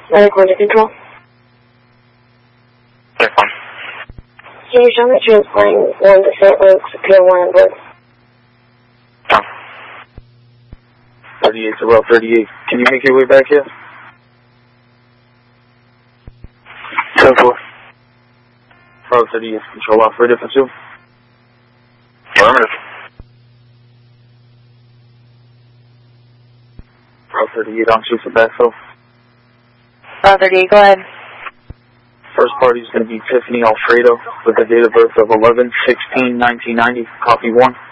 Medical to control. Can you show me transporting 1 to St. Luke's, Pier 1 and Blue? 38 to Route 38. Can you make your way back here? 10-4. Route 38, control operator for 2. Affirmative. Route 38 on 2 for backfill. Route 38, go ahead. First party is going to be Tiffany Alfredo with a date of birth of 11/16/1990. Copy 1.